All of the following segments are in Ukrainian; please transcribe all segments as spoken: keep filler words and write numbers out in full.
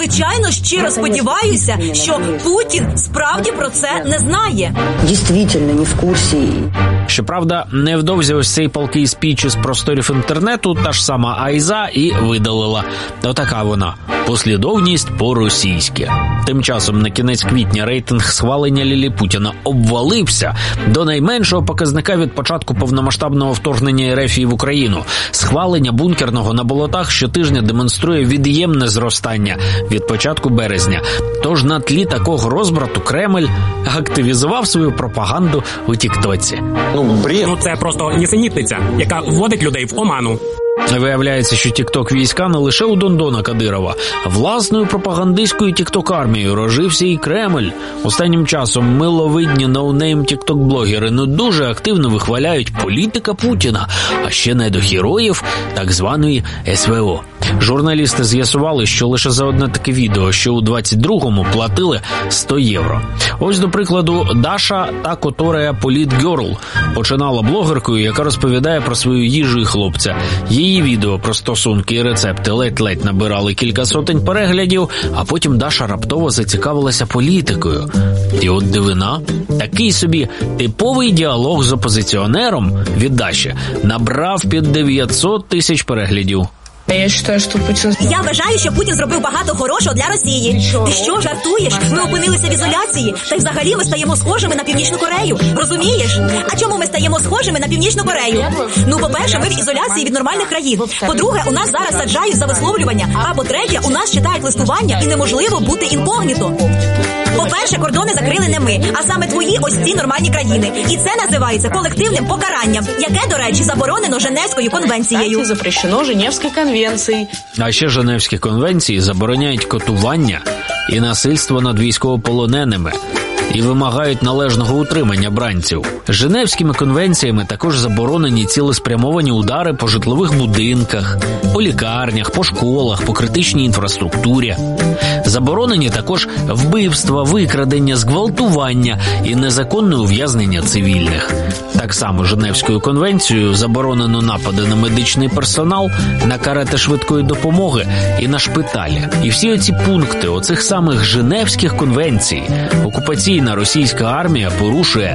звичайно, щиро сподіваюся, що Путін справді про це не знає. Дійсно, не в курсі. Щоправда, невдовзі ось цей палкий спіч із просторів інтернету та ж сама Айза і видалила. Отака вона. Послідовність по-російськи. Тим часом на кінець квітня рейтинг схвалення Ліліпутіна обвалився до найменшого показника від початку повномасштабного вторгнення РФ в Україну. Схвалення бункерного на болотах щотижня демонструє від'ємне зростання від початку березня. Тож на тлі такого розбрату Кремль активізував свою пропаганду у Тіктоці. Ну, бред. Ну, це просто нісенітниця, яка вводить людей в оману. Виявляється, що тікток-війська не лише у Дондона Кадирова. Власною пропагандистською тікток-армією розжився і Кремль. Останнім часом миловидні ноунейм тікток-блогери не дуже активно вихваляють політика Путіна, а ще не до героїв так званої ес ве о. Журналісти з'ясували, що лише за одне таке відео, що у двадцять другому платили сто євро. Ось, до прикладу, Даша та Которая Політгерл починала блогеркою, яка розповідає про свою їжу і хлопця. Її відео про стосунки і рецепти ледь-ледь набирали кілька сотень переглядів, а потім Даша раптово зацікавилася політикою. І от дивина, такий собі типовий діалог з опозиціонером від Даші набрав під дев'ятсот тисяч переглядів. Я вважаю, що Путін... Я вважаю, що Путін зробив багато хорошого для Росії. Ти що, жартуєш? Ми опинилися в ізоляції, та й взагалі ми стаємо схожими на Північну Корею. Розумієш? А чому ми стаємо схожими на Північну Корею? Ну, по-перше, ми в ізоляції від нормальних країн. По-друге, у нас зараз саджають за висловлювання. А по-третє, у нас читають листування і неможливо бути інкогніто. По-перше, кордони закрили не ми, а саме твої ось ці нормальні країни. І це називається колективним покаранням, яке, до речі, заборонено Женевською конвенцією. Запрещено Женевською конвенцією. А ще Женевські конвенції забороняють катування і насильство над військовополоненими і вимагають належного утримання бранців. Женевськими конвенціями також заборонені цілеспрямовані удари по житлових будинках, по лікарнях, по школах, по критичній інфраструктурі. Заборонені також вбивства, викрадення, зґвалтування і незаконне ув'язнення цивільних. Так само Женевською конвенцією заборонено напади на медичний персонал, на карети швидкої допомоги і на шпиталі. І всі оці пункти оцих самих Женевських конвенцій окупаційна російська армія порушує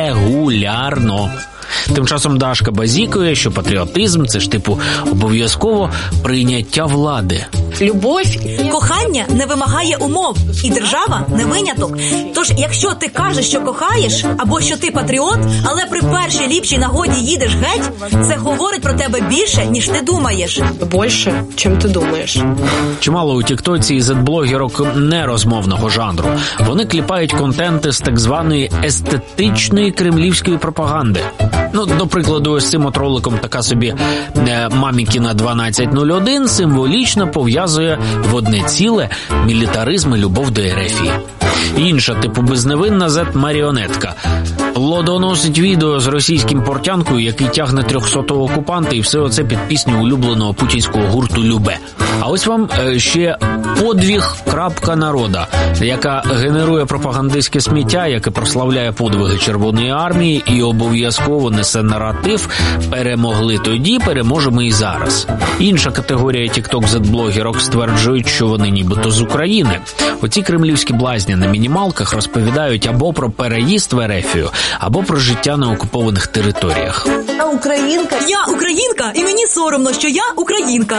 регулярно. Тим часом Дашка базікує, що патріотизм – це ж типу обов'язково прийняття влади. Любов, кохання не вимагає умов, і держава не виняток. Тож, якщо ти кажеш, що кохаєш, або що ти патріот, але при першій ліпшій нагоді їдеш геть, це говорить про тебе більше, ніж ти думаєш. Більше, чим ти думаєш. Чимало у тіктоці і зет-блогерок нерозмовного жанру. Вони кліпають контенти з так званої естетичної кремлівської пропаганди. Ну, до прикладу, ось цим от роликом така собі е, Мамікіна дванадцять нуль один символічно пов'язує в одне ціле мілітаризм і любов до РФ. Інша, типу безневинна зет-маріонетка, плодоносить відео з російським портянкою, який тягне трьохсотого окупанта, і все оце під пісню улюбленого путінського гурту «Любе». А ось вам е, ще подвиг крапка народа, яка генерує пропагандистське сміття, яке прославляє подвиги Червоної армії і обов'язково несе наратив «перемогли тоді, переможемо і зараз». Інша категорія тікток-зет-блогерок стверджують, що вони нібито з України. Оці кремлівські блазні на мінімалках розповідають або про переїзд в Ерефію, або про життя на окупованих територіях. Я українка. Я українка, і мені соромно, що я українка.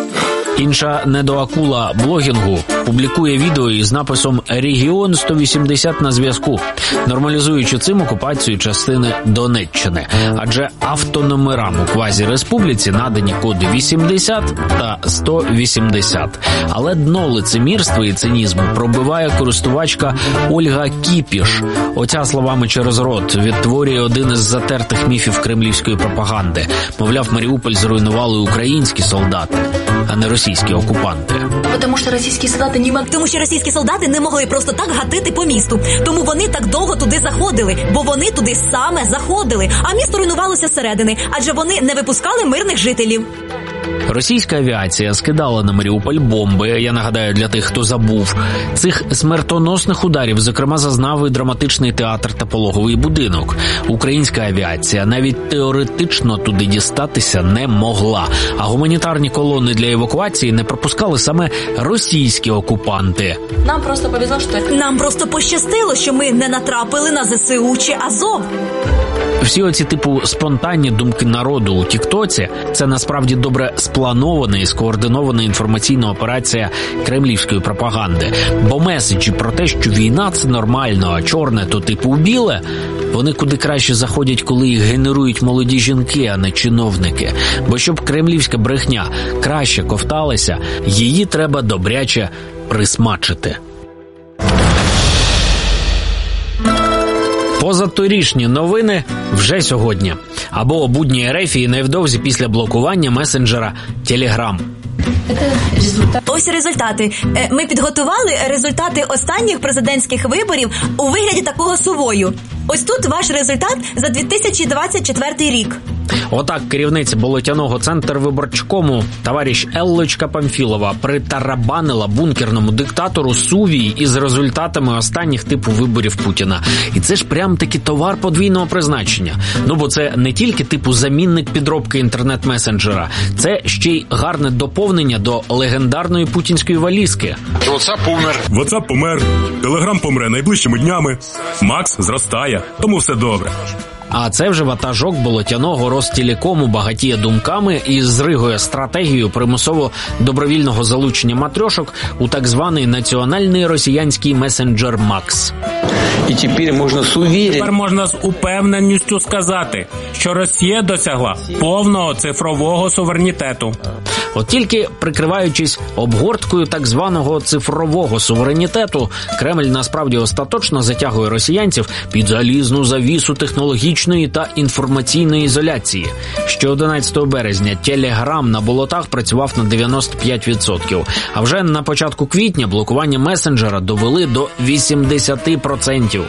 Інша недоакула блогінгу публікує відео із написом «Регіон сто вісімдесят на зв'язку», нормалізуючи цим окупацію частини Донеччини. Адже автономерам у квазі-республіці надані коди вісімдесят та сто вісімдесят. Але дно лицемірства і цинізму пробиває користувачка Ольга Кіпіш. Оця словами через рот відтворює один із затертих міфів кремлівської пропаганди. Мовляв, Маріуполь зруйнували українські солдати, а не російські окупанти. Тому що російські солдати не могли... Тому що російські солдати не могли просто так гатити по місту. Тому вони так довго туди заходили, бо вони туди саме заходили, а місто руйнувалося зсередини, адже вони не випускали мирних жителів. Російська авіація скидала на Маріуполь бомби, я нагадаю для тих, хто забув. Цих смертоносних ударів, зокрема, зазнав і драматичний театр та пологовий будинок. Українська авіація навіть теоретично туди дістатися не могла, а гуманітарні колони для евакуації не пропускали саме російські окупанти. Нам просто повезло, що... Нам просто пощастило, що ми не натрапили на ЗСУ чи Азов. Всі оці типу спонтанні думки народу у Тіктоці – це насправді добре спланована і скоординована інформаційна операція кремлівської пропаганди. Бо меседжі про те, що війна – це нормально, а чорне – то типу біле, вони куди краще заходять, коли їх генерують молоді жінки, а не чиновники. Бо щоб кремлівська брехня краще ковталася, її треба добряче присмачити. Позаторічні новини вже сьогодні. Або будні Ерефії невдовзі після блокування месенджера Telegram. Ось результати. Ми підготували результати останніх президентських виборів у вигляді такого сувою. Ось тут ваш результат за дві тисячі двадцять четвертий рік. Отак керівниця Болотяного Центрвиборчкому товариш Еллочка Памфілова притарабанила бункерному диктатору сувій із результатами останніх типу виборів Путіна. І це ж прям таки товар подвійного призначення. Ну бо це не тільки типу замінник підробки інтернет-месенджера, це ще й гарне доповнення до легендарної путінської валізки. WhatsApp помер. WhatsApp помер. Telegram помре найближчими днями. Макс зростає, тому все добре. А це вже ватажок Болотяного Ростелекому багатіє думками і зригує стратегію примусово добровільного залучення матрьошок у так званий національний росіянський месенджер Макс. І тепер можна з увір'я... Тепер можна з упевненістю сказати, що Росія досягла повного цифрового суверенітету. От тільки прикриваючись обгорткою так званого цифрового суверенітету, Кремль насправді остаточно затягує росіянців під залізну завісу технологічної та інформаційної ізоляції. Ще одинадцятого березня Telegram на болотах працював на дев'яносто п'ять відсотків, а вже на початку квітня блокування месенджера довели до вісімдесят відсотків.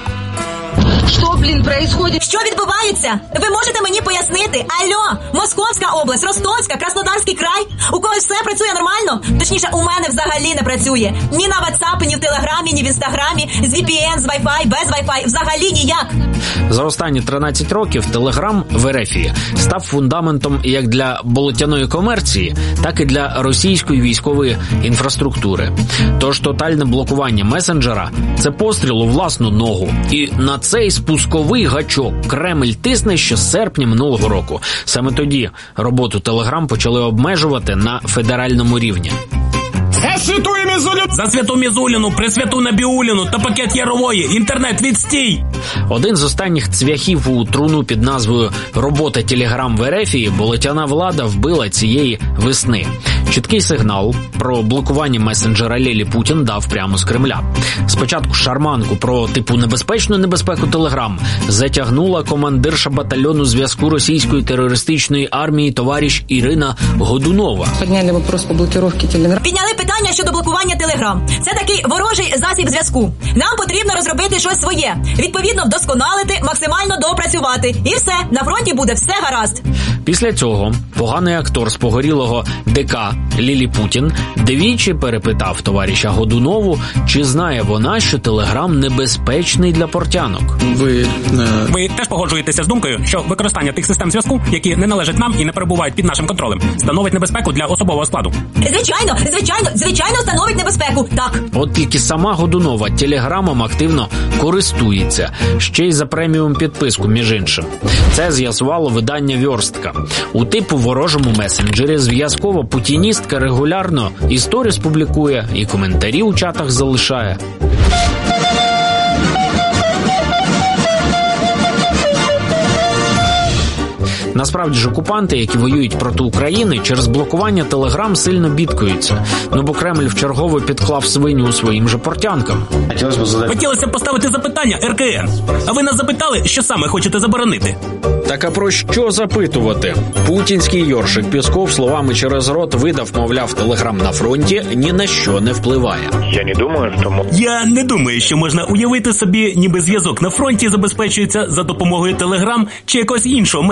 Що, блін, происходит? Що відбувається? Ви можете мені пояснити? Алло, Московська область, Ростовська, Краснодарський край? У когось все працює нормально? Точніше, у мене взагалі не працює. Ні на WhatsApp, ні в Телеграмі, ні в Інстаграмі, з ві пі ен, з Wi-Fi, без Wi-Fi, взагалі ніяк. За останні тринадцять років Телеграм в Ерефії став фундаментом як для болотяної комерції, так і для російської військової інфраструктури. Тож тотальне блокування месенджера – це постріл у власну ногу. І на цей спусковий гачок Кремль тисне ще з серпня минулого року. Саме тоді роботу Телеграм почали обмежувати на федеральному рівні. За святу Мізуліну, за святу Мізуліну, пресвяту Набіуліну та пакет Ярової, інтернет відстій! Один з останніх цвяхів у труну під назвою «Робота Телеграм в Ерефії» болотяна влада вбила цієї весни. Чіткий сигнал про блокування месенджера Лєлі Путін дав прямо з Кремля. Спочатку шарманку про типу небезпечну небезпеку Телеграм затягнула командирша батальйону зв'язку російської терористичної армії товариш Ірина Годунова. Підняли вопрос по блокировці Телеграм. Підняли питання щодо блокування Телеграм. Це такий ворожий засіб зв'язку. Нам потрібно розробити щось своє. Відповідно, вдосконалити, максимально допрацювати. І все, на фронті буде все гаразд. Після цього поганий актор з погорілого ДК Лілі Путін двічі перепитав товариша Годунову, чи знає вона, що Телеграм небезпечний для портянок. Ви... Не... Ви теж погоджуєтеся з думкою, що використання тих систем зв'язку, які не належать нам і не перебувають під нашим контролем, становить небезпеку для особового складу? Звичайно, звичайно, звичайно становить небезпеку, так. От тільки сама Годунова Телеграмом активно користується, ще й за преміум підписку, між іншим. Це з'ясувало видання «Вьорстка». У типу ворожому месенджері зв'язкова путіністка регулярно і сторіс публікує, і коментарі у чатах залишає. Насправді ж окупанти, які воюють проти України, через блокування Телеграм сильно бідкаються. Ну бо Кремль вчергово підклав свиню своїм же портянкам. Хотілося б поставити запитання ер ка ен. А ви нас запитали, що саме хочете заборонити? Так а про що запитувати? Путінський Йоршик Пєсков словами через рот видав, мовляв, Телеграм на фронті ні на що не впливає. Я не думаю, що... Я не думаю, що можна уявити собі, ніби зв'язок на фронті забезпечується за допомогою Телеграм чи якогось іншого месенджера.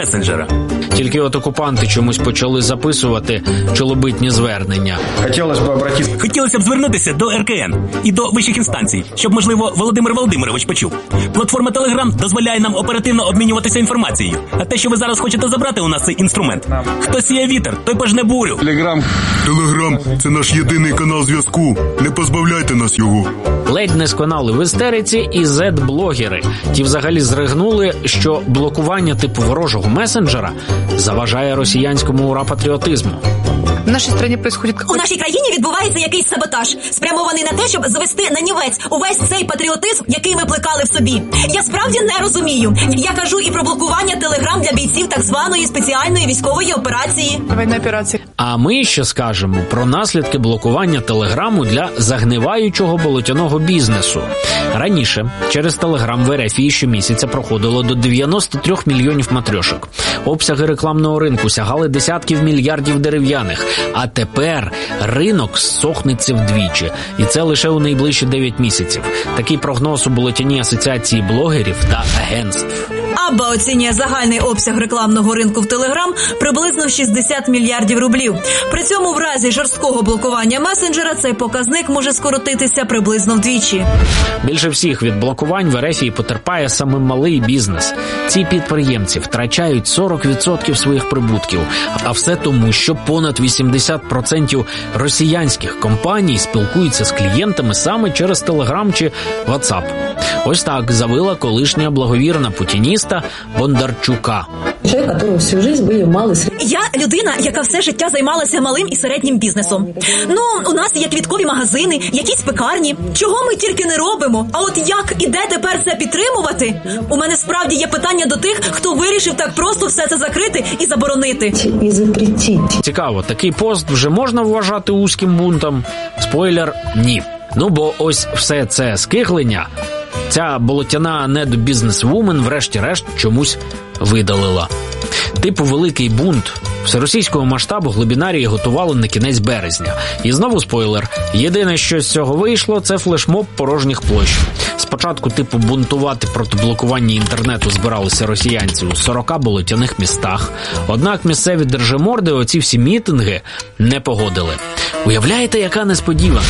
Тільки от окупанти чомусь почали записувати чолобитні звернення. Хотілося б обратитися. Хотілося б звернутися до ер ка ен і до вищих інстанцій, щоб, можливо, Володимир Володимирович почув. Платформа Telegram дозволяє нам оперативно обмінюватися інформацією. А те, що ви зараз хочете забрати у нас цей інструмент, хто сіє вітер, той пожне бурю. Телеграм. Телеграм – це наш єдиний канал зв'язку. Не позбавляйте нас його. Ледь не сконали в істериці і зет-блогери. Ті взагалі зригнули, що блокування типу ворожого месенджера заважає росіянському ура-патріотизму. В нашій країні происходит У нашій країні відбувається якийсь саботаж, спрямований на те, щоб звести на нівець увесь цей патріотизм, який ми плекали в собі. Я справді не розумію. Я кажу і про блокування телеграм для бійців так званої спеціальної військової операції. воєнна операція. А ми ще скажемо про наслідки блокування телеграму для загниваючого болотяного бізнесу. Раніше через телеграм в ер еф щомісяця проходило до дев'яносто три мільйонів матрьошок. Обсяги рекламного ринку сягали десятків мільярдів дерев'яних. А тепер ринок сохнеться вдвічі. І це лише у найближчі дев'ять місяців. Такий прогноз у болотяній асоціації блогерів та агентств. Абба оцінює загальний обсяг рекламного ринку в Телеграм приблизно в шістдесят мільярдів рублів. При цьому в разі жорсткого блокування месенджера цей показник може скоротитися приблизно вдвічі. Більше всіх від блокувань в ер еф потерпає саме малий бізнес. Ці підприємці втрачають сорок відсотків своїх прибутків. А все тому, що понад вісімдесят відсотків росіянських компаній спілкуються з клієнтами саме через Телеграм чи Ватсап. Ось так завила колишня благовірна путініста Бондарчука. Человек, который всю жизнь были малый. Я людина, яка все життя займалася малим і середнім бізнесом. Ну, у нас є квіткові магазини, якісь пекарні. Чого ми тільки не робимо? А от як і де тепер це підтримувати? У мене справді є питання до тих, хто вирішив так просто все це закрити і заборонити. І запретити. Цікаво, такий пост вже можна вважати узьким бунтом? Спойлер – ні. Ну, бо ось все це скиглення ця болотяна недобізнесвумен врешті-решт чомусь видалила. Типу великий бунт всеросійського масштабу глибінарії готували на кінець березня. І знову спойлер. Єдине, що з цього вийшло, це флешмоб порожніх площ. Спочатку типу бунтувати проти блокування інтернету збиралися росіянці у сорока болотяних містах. Однак місцеві держиморди оці всі мітинги не погодили. Уявляєте, яка несподіванка?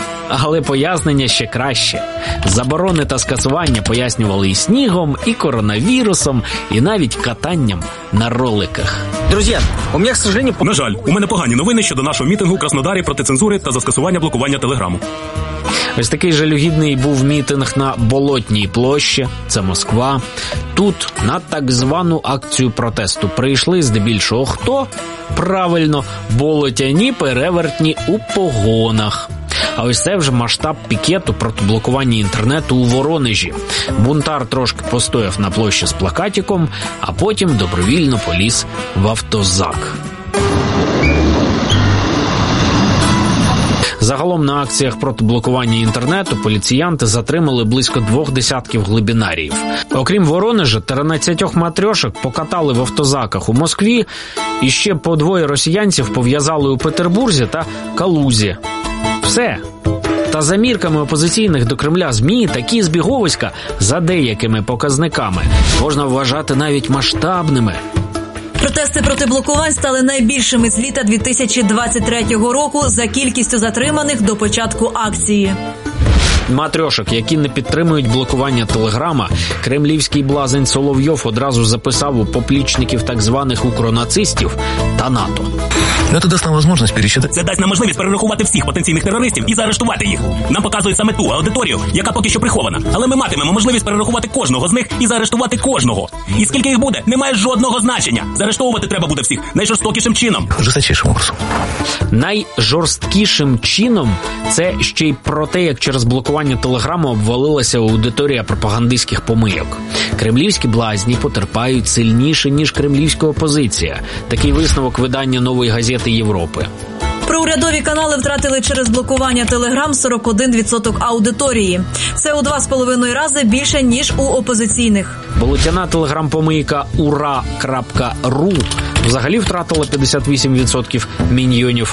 Але пояснення ще краще. Заборони та скасування пояснювали і снігом, і коронавірусом, і навіть катанням на роликах. Друзі, у мене, к сожалению... На жаль, у мене погані новини щодо нашого мітингу у Краснодарі проти цензури та за скасування блокування Телеграму. Ось такий жалюгідний був мітинг на Болотній площі, це Москва. Тут на так звану акцію протесту прийшли здебільшого хто? Правильно, болотяні перевертні у погонах. А ось це вже масштаб пікету проти блокування інтернету у Воронежі. Бунтар трошки постояв на площі з плакатиком, а потім добровільно поліз в автозак. Загалом на акціях проти блокування інтернету поліціянти затримали близько двох десятків глибінаріїв. Окрім Воронежа, тринадцятьох матрьошок покатали в автозаках у Москві, і ще по двоє росіянців пов'язали у Петербурзі та Калузі. Все. Та за мірками опозиційних до Кремля ЗМІ такі збіговиська за деякими показниками можна вважати навіть масштабними. Протести проти блокувань стали найбільшими з літа дві тисячі двадцять третього року за кількістю затриманих до початку акції. Матрьошок, які не підтримують блокування Телеграма, кремлівський блазень Соловйов одразу записав у поплічників так званих укронацистів та НАТО. Це дасть нам можливість пересчитати. Це дасть нам можливість перерахувати всіх потенційних терористів і заарештувати їх. Нам показують саме ту аудиторію, яка поки що прихована. Але ми матимемо можливість перерахувати кожного з них і заарештувати кожного. І скільки їх буде, не має жодного значення. Заарештовувати треба буде всіх найжорстокішим чином. Жорсткішим образом. Найжорсткішим чином це ще й про те, як через блокування Телеграму обвалилася аудиторія пропагандистських помийок. Кремлівські блазні потерпають сильніше, ніж кремлівська опозиція. Такий висновок видання «Нової газети Європи». Проурядові канали втратили через блокування Телеграм сорок один відсоток аудиторії. Це у два з половиною рази більше, ніж у опозиційних. Болотяна телеграм-помийка ура крапка ру взагалі втратила п'ятдесят вісім відсотків міньйонів.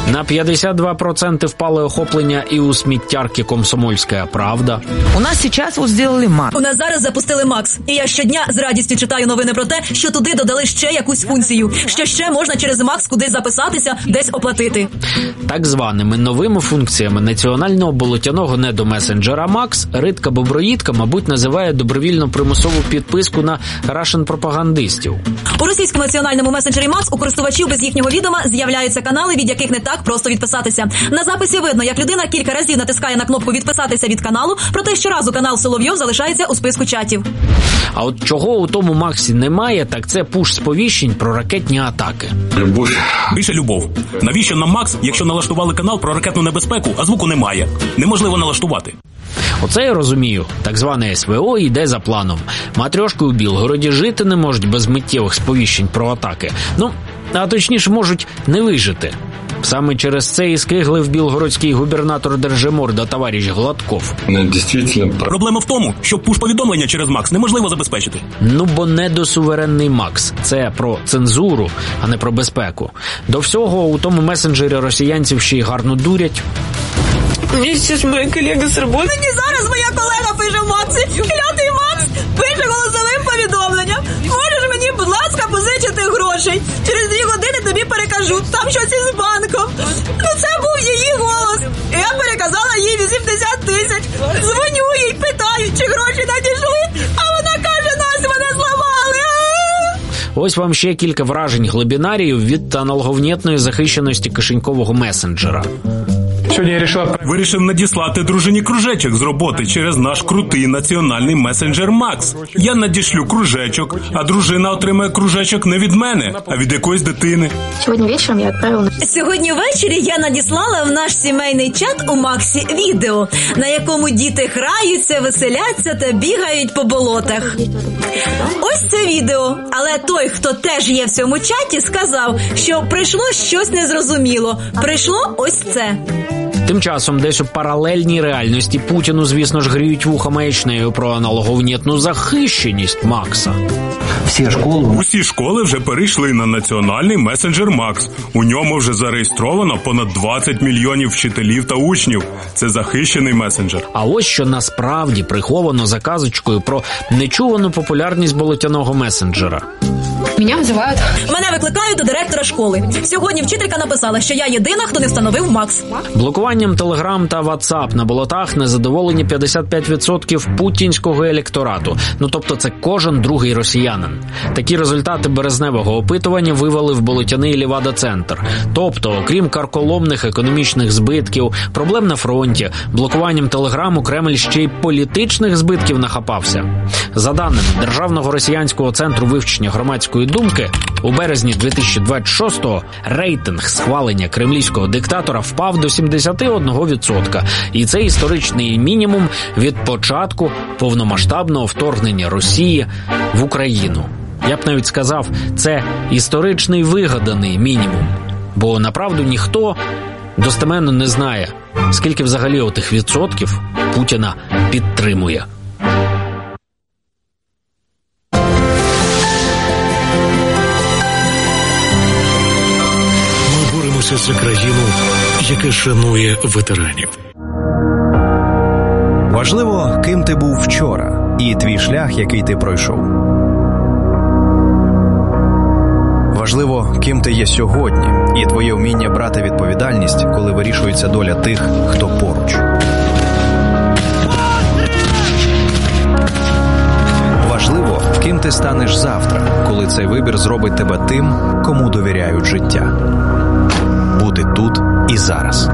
На п'ятдесят два процента впали охоплення і у сміттярки «Комсомольська правда». У нас сейчас вот сделали Макс. У нас зараз запустили Макс. І я щодня з радістю читаю новини про те, що туди додали ще якусь функцію. Що ще можна через Макс кудись записатися, десь оплатити. Так званими новими функціями національного болотяного недомесенджера Макс Ритка Боброїдка, мабуть, називає добровільно примусову підписку на рашен-пропагандистів. У російському національному месенджері Макс у користувачів без їхнього відома з'являються канали, від яких не так просто відписатися. На записі видно, як людина кілька разів натискає на кнопку «Відписатися від каналу», проте щоразу канал Соловйов залишається у списку чатів. А от чого у тому Максі немає, так це пуш-сповіщень про ракетні атаки. Любов. Більше любов. Навіщо нам Макс, якщо налаштували канал про ракетну небезпеку, а звуку немає? Неможливо налаштувати. Оце я розумію. Так зване ес ве о йде за планом. Матрьошки у Білгороді жити не можуть без миттєвих сповіщень про атаки. Ну, а точніше можуть не вижити. Саме через це і скиглив білгородський губернатор Держиморда товариш Гладков. Проблема в тому, що пуш-повідомлення через Макс неможливо забезпечити. Ну, бо недосуверенний Макс. Це про цензуру, а не про безпеку. До всього, у тому месенджері росіянців ще й гарно дурять. Мені зараз моя колега з роботи. Мені зараз моя колега пише в Максі. Клятий Макс пише голосовим повідомленням. Можеш мені, будь ласка, позичити грошей? Через дві години тобі перекажу. Там щось із банком. Ну це був її голос. І я переказала їй вісімдесят тисяч. Дзвоню їй, питаю, чи гроші надійшли. А вона каже, нас мене зламали. Ось вам ще кілька вражень глибінаріїв від аналоговнєтної захищеності кишенькового месенджера. Сьогодні я вирішив... вирішив надіслати дружині кружечок з роботи через наш крутий національний месенджер Макс. Я надішлю кружечок, а дружина отримає кружечок не від мене, а від якоїсь дитини. Сьогодні вечором я відправила... Сьогодні ввечері я надіслала в наш сімейний чат у Максі відео, на якому діти граються, веселяться та бігають по болотах. Ось це відео. Але той, хто теж є в цьому чаті, сказав, що прийшло щось незрозуміло. Прийшло ось це. Тим часом десь у паралельній реальності Путіну, звісно ж, гріють вуха маячнею про аналоговнєтну захищеність Макса. Всі школи... Усі школи вже перейшли на національний месенджер Макс. У ньому вже зареєстровано понад двадцять мільйонів вчителів та учнів. Це захищений месенджер. А ось що насправді приховано за казочкою про нечувану популярність болотяного месенджера. Мене визивають. Мене викликають до директора школи. Сьогодні вчителька написала, що я єдина, хто не встановив Макс. Блокуванням Телеграм та Ватсап на болотах незадоволені п'ятдесят п'ять відсотків путінського електорату. Ну, тобто це кожен другий росіянин. Такі результати березневого опитування вивели в болотяний Левада-центр. Тобто, окрім карколомних економічних збитків, проблем на фронті, блокуванням Телеграму Кремль ще й політичних збитків нахапався. За даними Державного росіянського центру вивчення громадської думки, у березні дві тисячі двадцять шостого рейтинг схвалення кремлівського диктатора впав до сімдесят один відсоток. І це історичний мінімум від початку повномасштабного вторгнення Росії в Україну. Я б навіть сказав, це історичний вигаданий мінімум. Бо, направду, ніхто достеменно не знає, скільки взагалі отих відсотків Путіна підтримує. За країну, яка шанує ветеранів. Важливо, ким ти був вчора, і твій шлях, який ти пройшов. Важливо, ким ти є сьогодні, і твоє вміння брати відповідальність, коли вирішується доля тих, хто поруч. Важливо, ким ти станеш завтра, коли цей вибір зробить тебе тим, кому довіряють життя. Бути тут і зараз.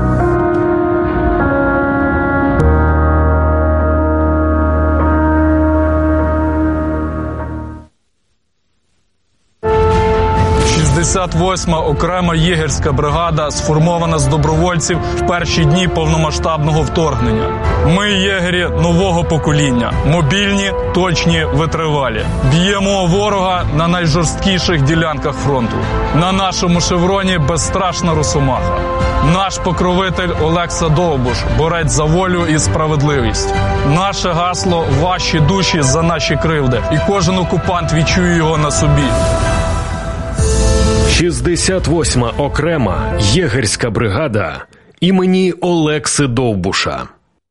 шістдесят восьма окрема єгерська бригада сформована з добровольців в перші дні повномасштабного вторгнення. Ми єгері нового покоління, мобільні, точні, витривалі. Б'ємо ворога на найжорсткіших ділянках фронту. На нашому шевроні безстрашна росомаха. Наш покровитель Олекса Довбуш, борець за волю і справедливість. Наше гасло – ваші душі за наші кривди. І кожен окупант відчує його на собі. шістдесят восьма окрема єгерська бригада імені Олекси Довбуша.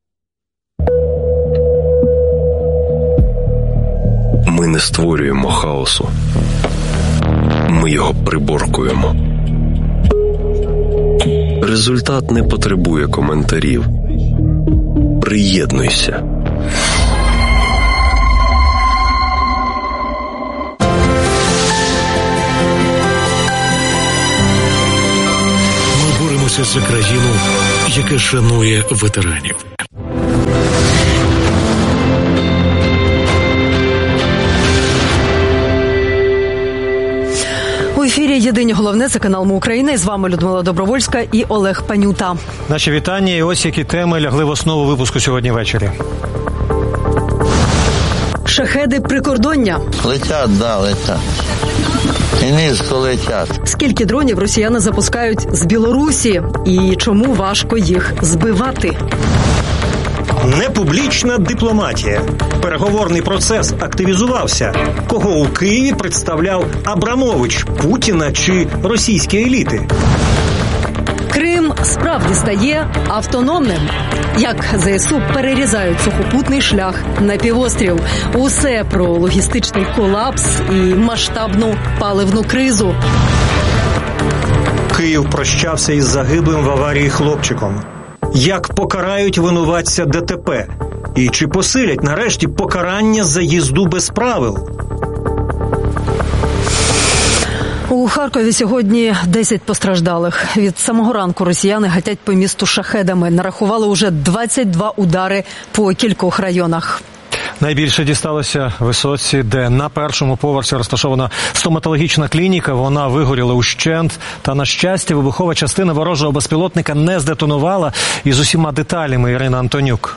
Ми не створюємо хаосу. Ми його приборкуємо. Результат не потребує коментарів. Приєднуйся. Ми боремося за країну, яка шанує ветеранів. У ефірі «Єдині головне» – це канал «Ми Україна». І з вами Людмила Добровольська і Олег Панюта. Наші вітання. І ось які теми лягли в основу випуску сьогодні ввечері. Шахеди прикордоння. Летять, да, летять. І низько летять. Скільки дронів росіяни запускають з Білорусі? І чому важко їх збивати? Непублічна дипломатія. Переговорний процес активізувався. Кого у Києві представляв Абрамович, Путіна чи російські еліти? Крим справді стає автономним. Як ЗСУ перерізають сухопутний шлях на півострів. Усе про логістичний колапс і масштабну паливну кризу. Київ прощався із загиблим в аварії хлопчиком. Як покарають винуватця ДТП? І чи посилять нарешті покарання за їзду без правил? У Харкові сьогодні десять постраждалих. Від самого ранку росіяни гатять по місту шахедами. Нарахували уже двадцять два удари по кількох районах. Найбільше дісталося висоці, де на першому поверсі розташована стоматологічна клініка. Вона вигоріла ущент. Та, на щастя, вибухова частина ворожого безпілотника не здетонувала. І з усіма деталями Ірина Антонюк.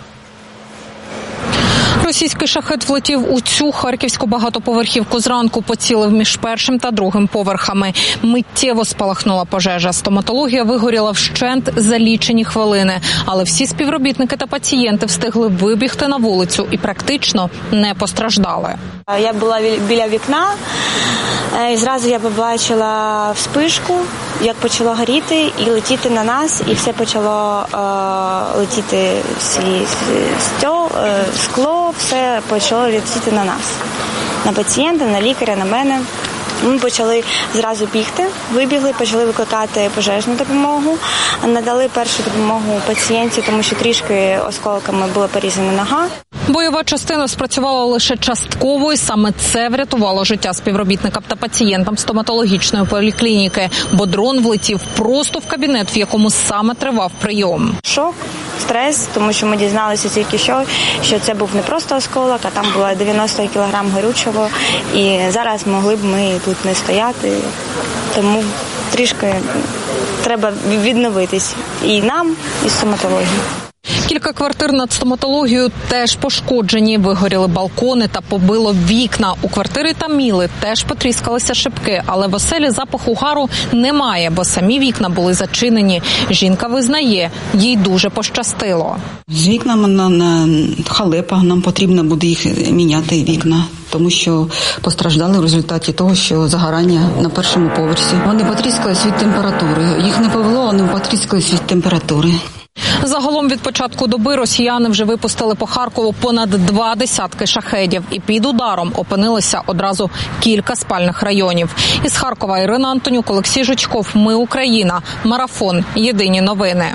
Російський шахед влетів у цю харківську багатоповерхівку зранку, поцілив між першим та другим поверхами. Миттєво спалахнула пожежа. Стоматологія вигоріла вщент за лічені хвилини. Але всі співробітники та пацієнти встигли вибігти на вулицю і практично не постраждали. Я була біля вікна, і зразу я побачила вспишку, як почало горіти і летіти на нас, і все почало е, летіти, всі, стьол, е, скло, все почало летіти на нас, на пацієнта, на лікаря, на мене. Ми почали зразу бігти, вибігли, почали викликати пожежну допомогу, надали першу допомогу пацієнті, тому що трішки осколками була порізана нога. Бойова частина спрацювала лише частково, і саме це врятувало життя співробітникам та пацієнтам стоматологічної поліклініки, бо дрон влетів просто в кабінет, в якому саме тривав прийом. Шок, стрес, тому що ми дізналися тільки що, що це був не просто осколок, а там було дев'яносто кілограм горючого, і зараз могли б ми тут не стояти, тому трішки треба відновитись і нам, і стоматології. Кілька квартир над стоматологією теж пошкоджені, вигоріли балкони та побило вікна. У квартирі Таміли теж потріскалися шибки, але в оселі запаху гару немає, бо самі вікна були зачинені. Жінка визнає, їй дуже пощастило. З вікнами на, на халепа, нам потрібно буде їх міняти, вікна, тому що постраждали в результаті того, що загорання на першому поверсі. Вони потріскались від температури, їх не повело, вони потріскались від температури. Загалом від початку доби росіяни вже випустили по Харкову понад два десятки шахедів. І під ударом опинилися одразу кілька спальних районів. Із Харкова Ірина Антонюк, Олексій Жучков. Ми Україна. Марафон. Єдині новини.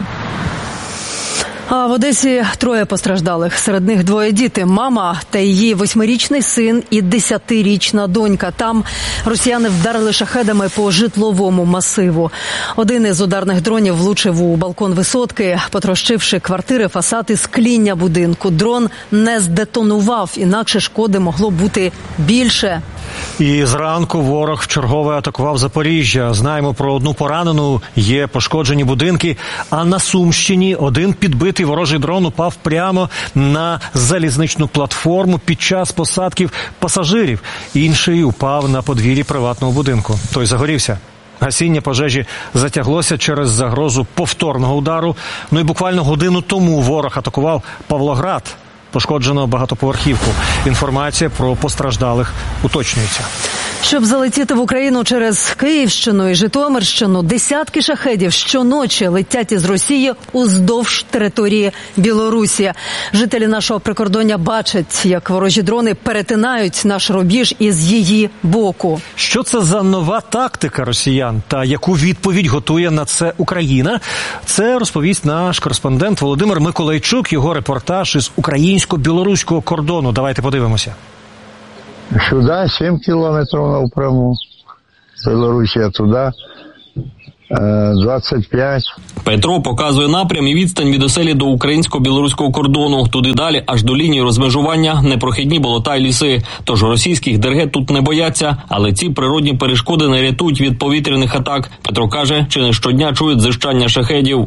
А в Одесі троє постраждалих. Серед них двоє діти. Мама та її восьмирічний син і десятирічна донька. Там росіяни вдарили шахедами по житловому масиву. Один із ударних дронів влучив у балкон висотки, потрощивши квартири, фасад і скління будинку. Дрон не здетонував, інакше шкоди могло бути більше. І зранку ворог вчергове атакував Запоріжжя. Знаємо про одну поранену, є пошкоджені будинки. А на Сумщині один підбитий ворожий дрон упав прямо на залізничну платформу під час посадків пасажирів. Інший упав на подвір'ї приватного будинку. Той загорівся. Гасіння пожежі затяглося через загрозу повторного удару. Ну і буквально годину тому ворог атакував Павлоград. пошкоджено багатоповерхівку. Інформація про постраждалих уточнюється. Щоб залетіти в Україну через Київщину і Житомирщину, десятки шахедів щоночі летять із Росії уздовж території Білорусі. Жителі нашого прикордоння бачать, як ворожі дрони перетинають наш рубіж із її боку. Що це за нова тактика росіян та яку відповідь готує на це Україна? Це розповість наш кореспондент Володимир Миколайчук, його репортаж із українсько-білоруського кордону. Давайте подивимося. Сюди сім кілометрів напряму, Білорусія туди двадцять п'ять. Петро показує напрям і відстань від оселі до українсько-білоруського кордону. Туди далі, аж до лінії розмежування, непрохідні болота й ліси. Тож російських дергет тут не бояться, але ці природні перешкоди не рятують від повітряних атак. Петро каже, чи не щодня чують зищання шахедів.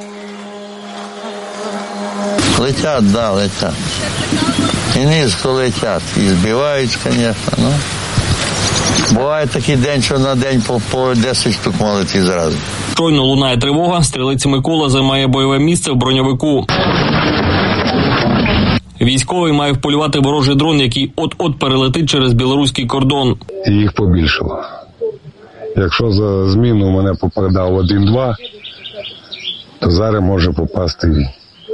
Летять, да, летять. І низько летять. І збивають, звісно. Ну. Буває такий день, що на день по, по десять штук летить зразу. Щойно лунає тривога, стрілець Микола займає бойове місце в броньовику. Військовий має вполювати ворожий дрон, який от-от перелетить через білоруський кордон. Їх побільшало. Якщо за зміну мене попередав один-два, то зараз може попасти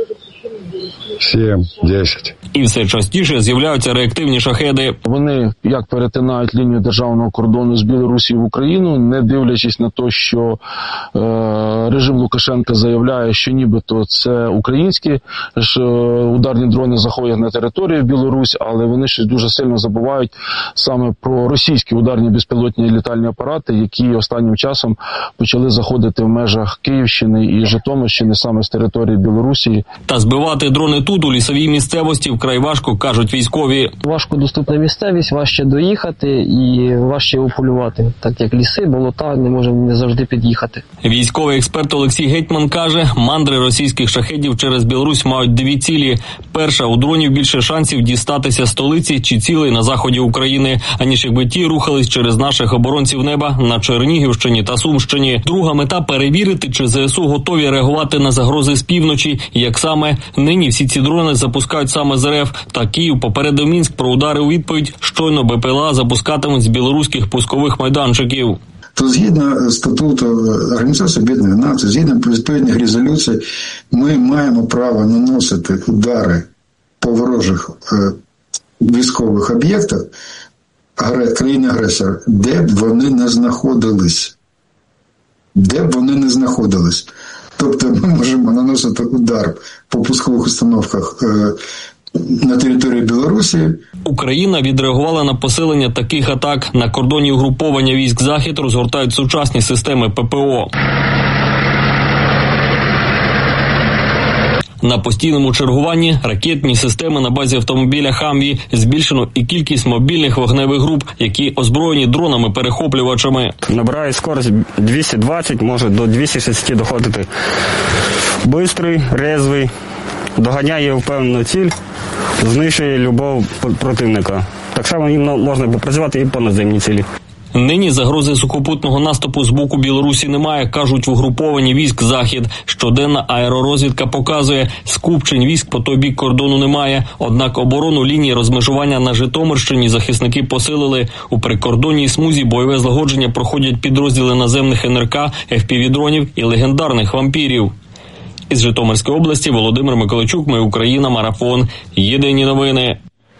сім, десять. І все частіше з'являються реактивні шахеди. Вони як перетинають лінію державного кордону з Білорусі в Україну, не дивлячись на те, що е, режим Лукашенка заявляє, що нібито це українські ж ударні дрони заходять на територію Білорусі, але вони щось дуже сильно забувають саме про російські ударні безпілотні літальні апарати, які останнім часом почали заходити в межах Київщини і Житомирщини саме з території Білорусі. Та збивати дрони тут, у лісовій місцевості, вкрай важко, кажуть військові. Важко доступна місцевість, важче доїхати і важче ополювати, так як ліси, болота, не можемо не завжди під'їхати. Військовий експерт Олексій Гетьман каже, мандри російських шахедів через Білорусь мають дві цілі. Перша, у дронів більше шансів дістатися столиці чи цілей на заході України, аніж якби ті рухались через наших оборонців неба на Чернігівщині та Сумщині. Друга мета – перевірити, чи ЗСУ готові реагувати на загрози з півночі, як саме нині всі ці дрони запускають саме з РФ. Та Київ попередив Мінськ про удари у відповідь, щойно БПЛА запускатимуть з білоруських пускових майданчиків. То згідно статуту Організації Об'єднаних Націй, згідно відповідних резолюцій, ми маємо право наносити удари по ворожих е, військових об'єктах країни-агресора, де б вони не знаходились. Де б вони не знаходились. Тобто ми можемо наносити удар по пускових установках е, на території Білорусі. Україна відреагувала на посилення таких атак. На кордоні угруповання військ «Захід» розгортають сучасні системи ППО. На постійному чергуванні ракетні системи на базі автомобіля «Хамві», збільшено і кількість мобільних вогневих груп, які озброєні дронами-перехоплювачами. Набирає скорость двісті двадцять, може до двісті шістдесят доходити. Бистрий, резвий, доганяє впевнену ціль, знищує любого противника. Так само їм можна попрацювати і по наземній цілі. Нині загрози сухопутного наступу з боку Білорусі немає, кажуть в угрупованні військ «Захід». Щоденна аеророзвідка показує, скупчень військ по той бік кордону немає. Однак оборону лінії розмежування на Житомирщині захисники посилили. У прикордонній смузі бойове злагодження проходять підрозділи наземних ен ер ка, еф пі ві-дронів і легендарних вампірів. Із Житомирської області Володимир Миколайчук, «Ми Україна», Марафон. Єдині новини.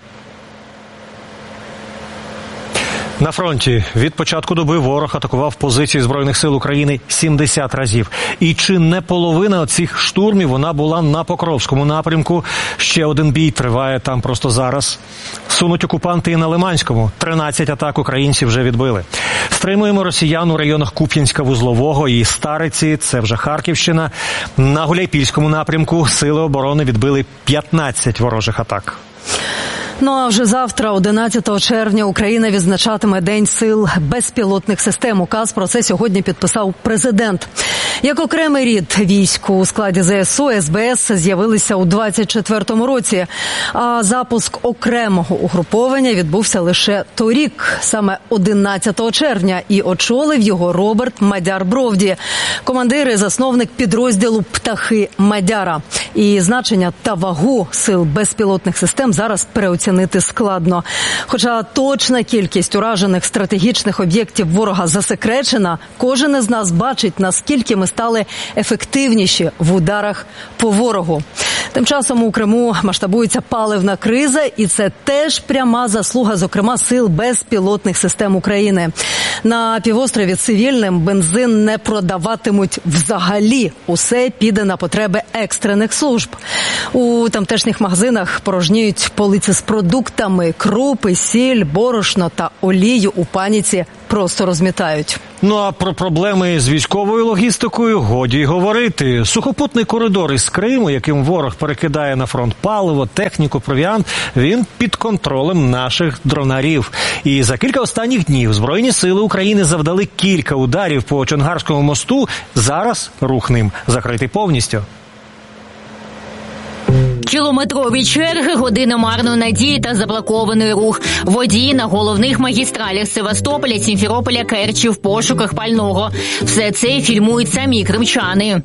На фронті від початку доби ворог атакував позиції Збройних сил України сімдесят разів. І чи не половина цих штурмів вона була на Покровському напрямку? Ще один бій триває там просто зараз. Сунуть окупанти і на Лиманському. тринадцять атак українці вже відбили. Стримуємо росіян у районах Куп'янська, Вузлового і Стариці, це вже Харківщина. На Гуляйпільському напрямку сили оборони відбили п'ятнадцять ворожих атак. Ну а вже завтра, одинадцятого червня, Україна відзначатиме День сил безпілотних систем. Указ про це сьогодні підписав президент. Як окремий рід військ у складі зе ес о, ес бе ес з'явилися у двадцять четвертому році, а запуск окремого угруповання відбувся лише торік, саме одинадцятого червня, і очолив його Роберт Мадяр-Бровді, командир і засновник підрозділу «Птахи Мадяра». І значення та вагу сил безпілотних систем зараз переоцінити складно. Хоча точна кількість уражених стратегічних об'єктів ворога засекречена, кожен із нас бачить, наскільки ми стали ефективніші в ударах по ворогу. Тим часом у Криму масштабується паливна криза, і це теж пряма заслуга, зокрема, сил безпілотних систем України. На півострові цивільним бензин не продаватимуть взагалі. Усе піде на потреби екстрених служб. У тамтешніх магазинах порожніють полиці з продуктами, крупи, сіль, борошно та олію у паніці просто розмітають. Ну а про проблеми з військовою логістикою годі й говорити. Сухопутний коридор із Криму, яким ворог перекидає на фронт паливо, техніку, провіант, він під контролем наших дронарів. І за кілька останніх днів Збройні сили України завдали кілька ударів по Чонгарському мосту. Зараз рух ним закритий повністю. Кілометрові черги, години марної надії та заблокований рух. Водії на головних магістралях Севастополя, Сімферополя, Керчі в пошуках пального. Все це фільмують самі кримчани.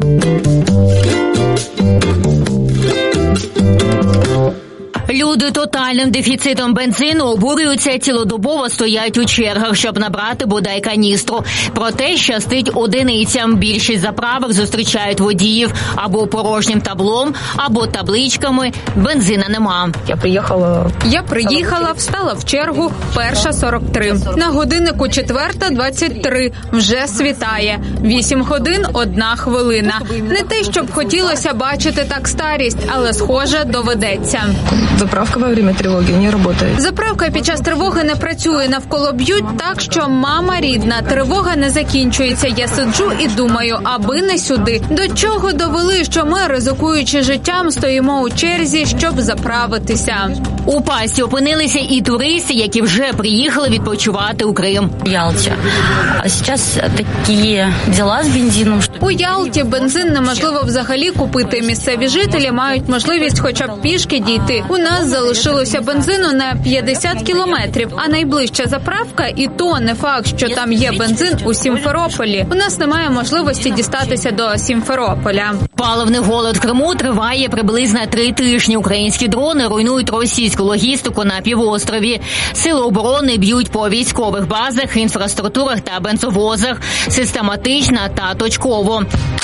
Люди тотальним дефіцитом бензину обурюються, цілодобово стоять у чергах, щоб набрати бодай каністру. Проте щастить одиницям. Більшість заправок зустрічають водіїв або порожнім таблом, або табличками «Бензина нема». Я приїхала... Я приїхала, встала в чергу, перша сорок три. На годиннику четверта двадцять три. Вже світає. Вісім годин, одна хвилина. Не те, щоб хотілося бачити так старість, але, схоже, доведеться. Заправка во время тривоги не працює. Заправка під час тривоги не працює, навколо б'ють так, що мама рідна, тривога не закінчується. Я сиджу і думаю, аби не сюди. До чого довели, що ми, ризикуючи життям, стоїмо у черзі, щоб заправитися. У пасті опинилися і туристи, які вже приїхали відпочивати у Крим. Ялті. А зараз такі діла з бензином. У Ялті бензин неможливо взагалі купити. Місцеві жителі мають можливість хоча б пішки дійти. У нас залишилося бензину на п'ятдесят кілометрів, а найближча заправка, і то не факт, що там є бензин у Сімферополі. У нас немає можливості дістатися до Сімферополя. Паливний голод в Криму триває приблизно три тижні. Українські дрони руйнують російську логістику на півострові. Сили оборони б'ють по військових базах, інфраструктурах та бензовозах систематично та точково.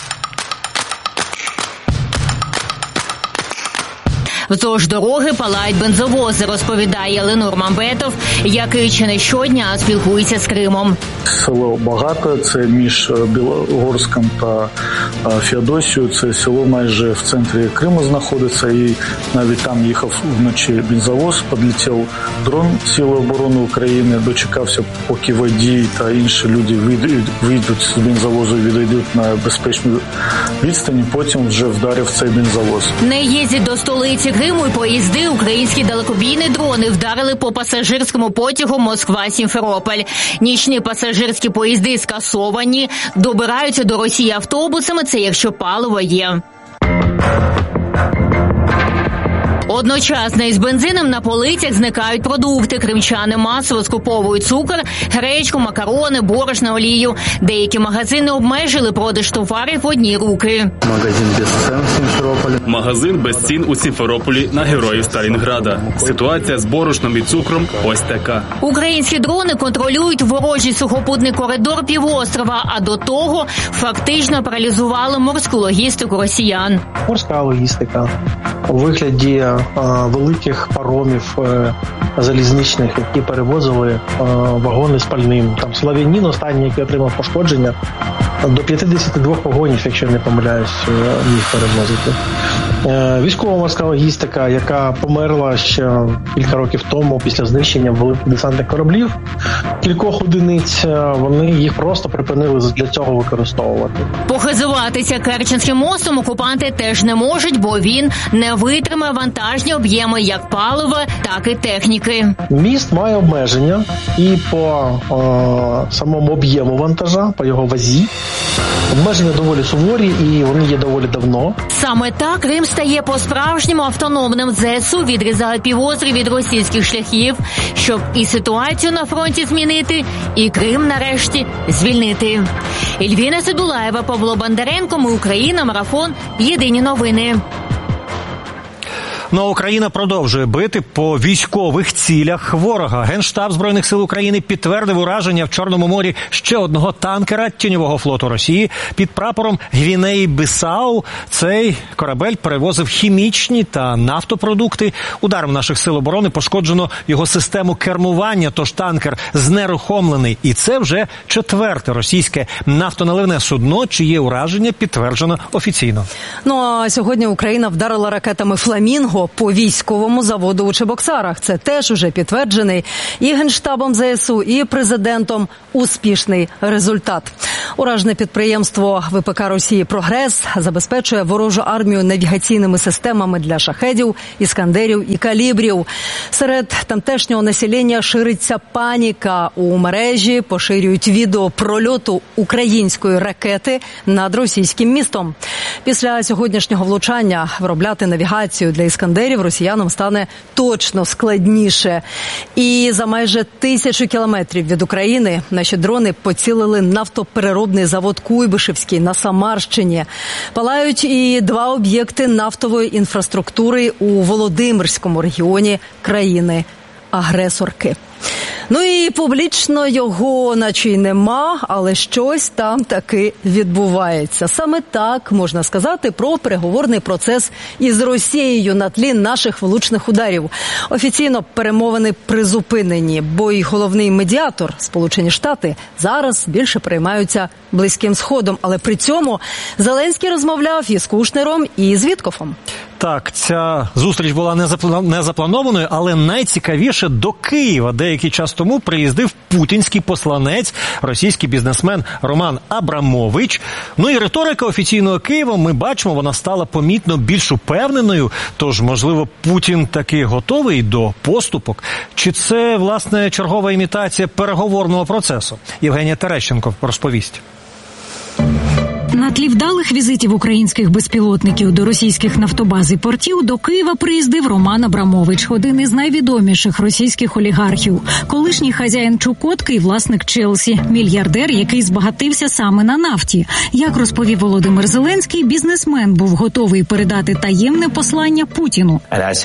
Вздовж дороги палають бензовози, розповідає Ленур Мамбетов, який чи не щодня спілкується з Кримом. Село Багате, це між Білогорськом та Феодосією, це село майже в центрі Криму знаходиться, і навіть там їхав вночі бензовоз, підлетів дрон Сили оборони України, дочекався, поки водій та інші люди вийдуть з бензовозу і відійдуть на безпечну відстані, потім вже вдарив цей бензовоз. Не їздять до столиці Криму і поїзди. Українські далекобійні дрони вдарили по пасажирському потягу Москва-Сімферополь. Нічні пасажирські поїзди скасовані, добираються до Росії автобусами, це якщо паливо є. Одночасно із бензином на полицях зникають продукти. Кримчани масово скуповують цукор, гречку, макарони, борошно, олію. Деякі магазини обмежили продаж товарів в одні руки. Магазин без цін в Сімферополі. Магазин без цін у Сімферополі на Героїв Сталінграда. Ситуація з борошном і цукром ось така. Українські дрони контролюють ворожий сухопутний коридор півострова, а до того фактично паралізували морську логістику росіян. Морська логістика у вигляді великих паромів залізничних, які перевозили вагони з пальним. Там Слав'янін останній, який отримав пошкодження, до п'ятдесят два вагонів, якщо не помиляюсь, міг перевозити. Військово-морська логістика, яка померла ще кілька років тому після знищення великих десантних кораблів, кількох одиниць, вони їх просто припинили для цього використовувати. Похизуватися Керченським мостом окупанти теж не можуть, бо він не витримає вантажні об'єми як палива, так і техніки. Міст має обмеження і по о, самому об'єму вантажа, по його вазі, Обмеження доволі суворі і вони є доволі давно. Саме так Крим стає по-справжньому автономним. ЗСУ відрізають півострів від російських шляхів, щоб і ситуацію на фронті змінити, і Крим нарешті звільнити. Ельвіна Седулаєва, Павло Бондаренко, Ми Україна, Марафон, Єдині новини. Ну, а Україна продовжує бити по військових цілях ворога. Генштаб Збройних сил України підтвердив ураження в Чорному морі ще одного танкера тіньового флоту Росії під прапором Гвінеї-Бісау. Цей корабель перевозив хімічні та нафтопродукти. Ударом наших сил оборони пошкоджено його систему кермування, тож танкер знерухомлений. І це вже четверте російське нафтоналивне судно, чиє ураження підтверджено офіційно. Ну, а сьогодні Україна вдарила ракетами «Фламінго» по військовому заводу у Чебоксарах. Це теж уже підтверджений і Генштабом ЗСУ, і президентом успішний результат. Уражене підприємство ВПК Росії «Прогрес» забезпечує ворожу армію навігаційними системами для шахедів, іскандерів і калібрів. Серед тамтешнього населення шириться паніка. У мережі поширюють відео прольоту української ракети над російським містом. Після сьогоднішнього влучання виробляти навігацію для іскандерів росіянам стане точно складніше. І за майже тисячу кілометрів від України наші дрони поцілили нафтопереробний завод Куйбишевський на Самарщині. Палають і два об'єкти нафтової інфраструктури у Володимирському регіоні країни-агресорки. Ну і публічно його наче й нема, але щось там таки відбувається. Саме так можна сказати про переговорний процес із Росією на тлі наших влучних ударів. Офіційно перемовини призупинені, бо й головний медіатор, Сполучені Штати, зараз більше переймаються Близьким Сходом. Але при цьому Зеленський розмовляв із Кушнером, і з Віткофом. Так, ця зустріч була не запланованою, але найцікавіше, до Києва деякий час тому приїздив путінський посланець, російський бізнесмен Роман Абрамович. Ну і риторика офіційного Києва, ми бачимо, вона стала помітно більш упевненою, тож, можливо, Путін таки готовий до поступок. Чи це, власне, чергова імітація переговорного процесу? Євгенія Терещенко розповість. На тлі вдалих візитів українських безпілотників до російських нафтобаз і портів до Києва приїздив Роман Абрамович, один із найвідоміших російських олігархів. Колишній хазяїн Чукотки і власник Челсі, мільярдер, який збагатився саме на нафті. Як розповів Володимир Зеленський, бізнесмен був готовий передати таємне послання Путіну.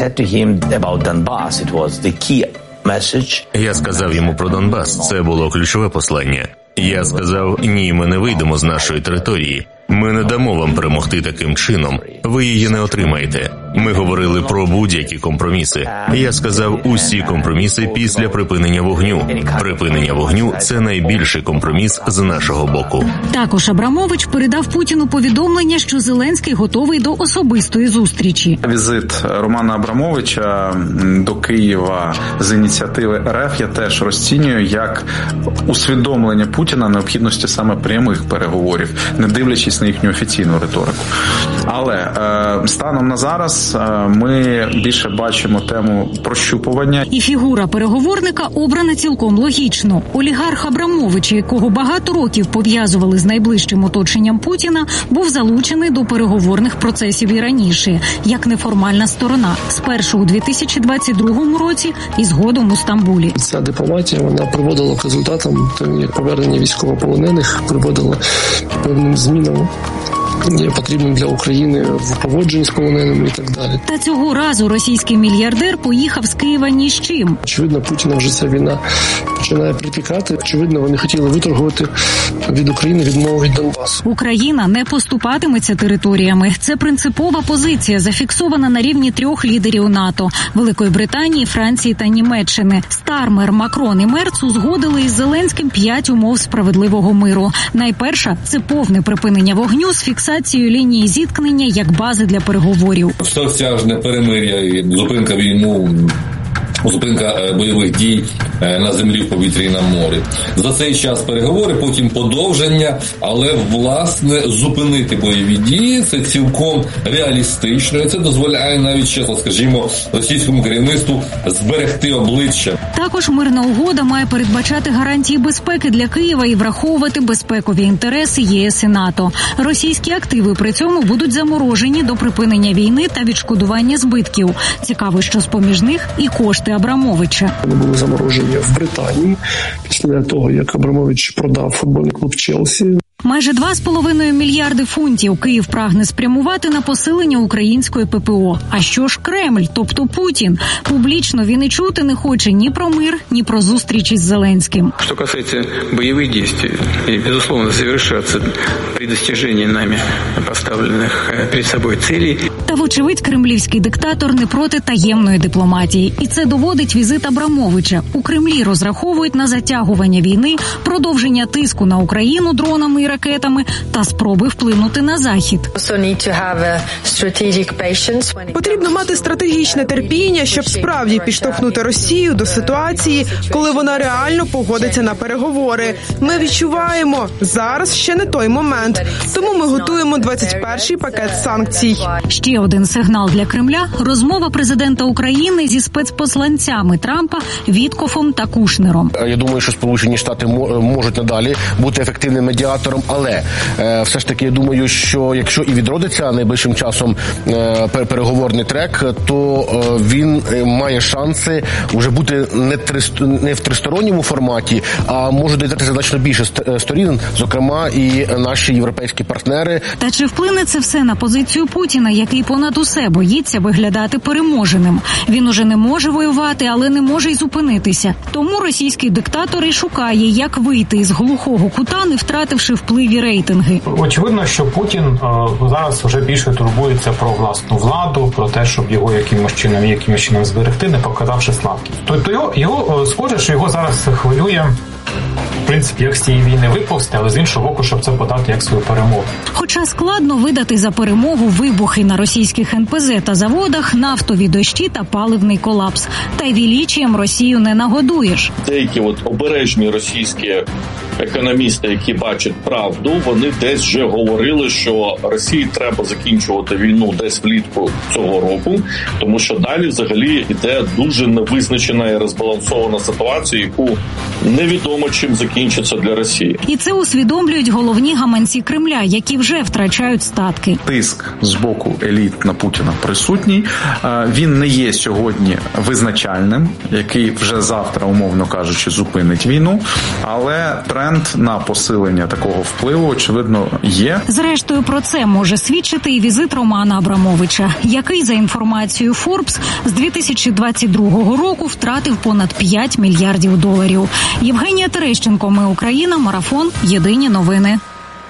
Я сказав йому про Донбас. Це було ключове послання. Я сказав, ні, ми не вийдемо з нашої території. Ми не дамо вам перемогти таким чином. Ви її не отримаєте. Ми говорили про будь-які компроміси. Я сказав, усі компроміси після припинення вогню. Припинення вогню – це найбільший компроміс з нашого боку. Також Абрамович передав Путіну повідомлення, що Зеленський готовий до особистої зустрічі. Візит Романа Абрамовича до Києва з ініціативи РФ я теж розцінюю як усвідомлення Путіна необхідності саме прямих переговорів, не дивлячись на їхню офіційну риторику. Але е, станом на зараз е, ми більше бачимо тему прощупування. І фігура переговорника обрана цілком логічно. Олігарх Абрамович, якого багато років пов'язували з найближчим оточенням Путіна, був залучений до переговорних процесів і раніше, як неформальна сторона. Спершу у дві тисячі двадцять другому році і згодом у Стамбулі. Ця дипломатія, вона приводила к результатам, як повернення військовополонених, приводила певним змінам, є потрібним для України в поводженні з полоненими і так далі. Та цього разу російський мільярдер поїхав з Києва ні з чим. Очевидно, Путіна вже ця війна починає припікати. Очевидно, вони хотіли виторгувати від України відмову від Донбасу. Україна не поступатиметься територіями. Це принципова позиція, зафіксована на рівні трьох лідерів НАТО – Великої Британії, Франції та Німеччини. Стармер, Макрон і Мерц узгодили із Зеленським п'ять умов справедливого миру. Найперша – це повне припинення вогню з фіксацією лінії зіткнення як бази для переговорів. Всеосяжне перемир'я, зупинка війну, зупинка бойових дій, на землі, в повітрі і на морі. За цей час переговори, потім подовження, але, власне, зупинити бойові дії – це цілком реалістично, і це дозволяє навіть, чесно скажімо, російському керівництву зберегти обличчя. Також мирна угода має передбачати гарантії безпеки для Києва і враховувати безпекові інтереси ЄС і НАТО. Російські активи при цьому будуть заморожені до припинення війни та відшкодування збитків. Цікаво, що з-поміж них і кошти Абрамовича. Вони були заморожені в Британії після того, як Абрамович продав футбольний клуб Челсі. Майже два з половиною мільярди фунтів Київ прагне спрямувати на посилення української ППО. А що ж Кремль, тобто Путін? Публічно він і чути не хоче ні про мир, ні про зустріч із Зеленським. Що касається бойових дій, і, безусловно, завершаться при достиженні нами поставлених перед собою цілей. Та, вочевидь, кремлівський диктатор не проти таємної дипломатії. І це доводить візит Абрамовича. У Кремлі розраховують на затягування війни, продовження тиску на Україну дронами і ракетами та спроби вплинути на Захід. Потрібно мати стратегічне терпіння, щоб справді підштовхнути Росію до ситуації, коли вона реально погодиться на переговори. Ми відчуваємо, зараз ще не той момент. Тому ми готуємо двадцять перший пакет санкцій. Ще один сигнал для Кремля – розмова президента України зі спецпосланцями Трампа Віткофом та Кушнером. Я думаю, що Сполучені Штати можуть надалі бути ефективним медіатором, але е, все ж таки я думаю, що якщо і відродиться найближчим часом е, переговорний трек, то е, він має шанси вже бути не, три, не в тристоронньому форматі, а може доєднатися значно більше сторін, зокрема і наші європейські партнери. Та чи вплине це все на позицію Путіна, який понад усе боїться виглядати переможеним? Він уже не може воювати, але не може й зупинитися. Тому російський диктатор і шукає, як вийти із глухого кута, не втративши вплив і рейтинги. Очевидно, що Путін е, зараз вже більше турбується про власну владу, про те, щоб його якимось чином, якимось чином зберегти, не показавши слабкість. Тобто його, його схоже, що його зараз хвилює, в принципі, як з цієї війни виповзти, але з іншого боку, щоб це подати як свою перемогу. Хоча складно видати за перемогу вибухи на російських ен пе зет та заводах, нафтові дощі та паливний колапс. Та й величієм Росію не нагодуєш. Деякі от обережні російські економісти, які бачать правду, вони десь вже говорили, що Росії треба закінчувати війну десь влітку цього року, тому що далі взагалі йде дуже невизначена і розбалансована ситуація, яку невідомо чим закінчиться для Росії. І це усвідомлюють головні гаманці Кремля, які вже втрачають статки. Тиск з боку еліт на Путіна присутній. Він не є сьогодні визначальним, який вже завтра, умовно кажучи, зупинить війну, але тренд на посилення такого впливу, очевидно, є. Зрештою, про це може свідчити і візит Романа Абрамовича, який, за інформацією Forbes, з дві тисячі двадцять другого року втратив понад п'ять мільярдів доларів. Євгенія Терещенко, Ми Україна, Марафон, Єдині новини.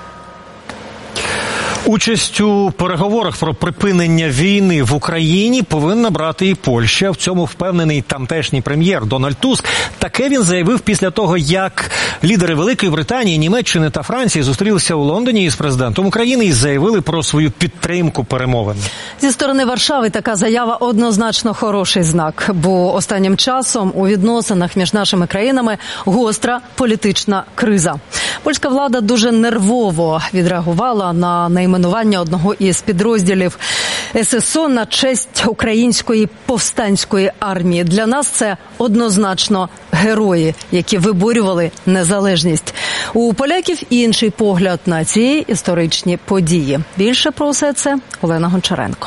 Участь у переговорах про припинення війни в Україні повинна брати і Польща. В цьому впевнений тамтешній прем'єр Дональд Туск. Таке він заявив після того, як лідери Великої Британії, Німеччини та Франції зустрілися у Лондоні із президентом України і заявили про свою підтримку перемовин. Зі сторони Варшави така заява однозначно хороший знак, бо останнім часом у відносинах між нашими країнами гостра політична криза. Польська влада дуже нервово відреагувала на найменування одного із підрозділів ес ес о на честь української повстанської армії. Для нас це однозначно герої, які виборювали незалежність. У поляків інший погляд на ці історичні події. Більше про все це Олена Гончаренко.